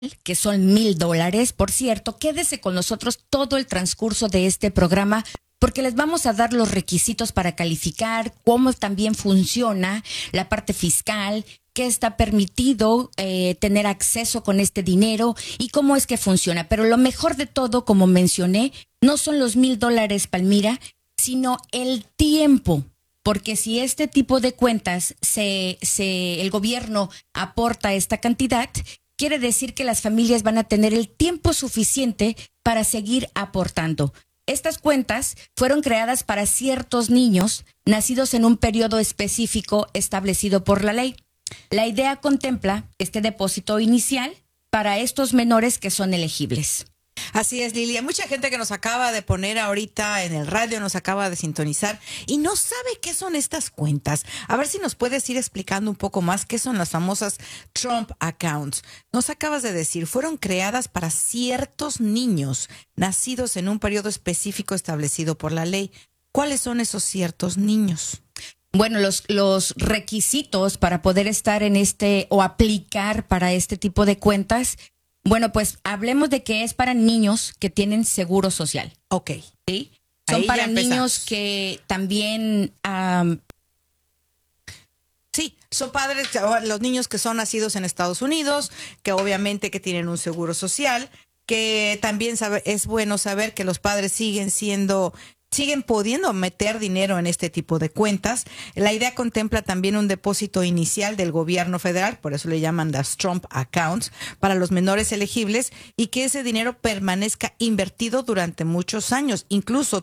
que son $1,000. Por cierto, quédese con nosotros todo el transcurso de este programa porque les vamos a dar los requisitos para calificar, cómo también funciona la parte fiscal, qué está permitido tener acceso con este dinero y cómo es que funciona. Pero lo mejor de todo, como mencioné, no son los $1,000, Palmira, sino el tiempo. Porque si este tipo de cuentas el gobierno aporta esta cantidad, quiere decir que las familias van a tener el tiempo suficiente para seguir aportando. Estas cuentas fueron creadas para ciertos niños nacidos en un periodo específico establecido por la ley. La idea contempla este depósito inicial para estos menores que son elegibles. Así es, Lilia. Mucha gente que nos acaba de poner ahorita en el radio, nos acaba de sintonizar y no sabe qué son estas cuentas. A ver si nos puedes ir explicando un poco más qué son las famosas Trump accounts. Nos acabas de decir, fueron creadas para ciertos niños nacidos en un periodo específico establecido por la ley. ¿Cuáles son esos ciertos niños? Bueno, los requisitos para poder estar en o aplicar para este tipo de cuentas. Bueno, pues hablemos de que es para niños que tienen seguro social. Ok. ¿Sí? Son Ahí para ya empezamos. niños que también... Sí, son padres, los niños que son nacidos en Estados Unidos, que obviamente que tienen un seguro social, que también es bueno saber que los padres siguen pudiendo meter dinero en este tipo de cuentas. La idea contempla también un depósito inicial del gobierno federal, por eso le llaman las Trump accounts, para los menores elegibles y que ese dinero permanezca invertido durante muchos años. Incluso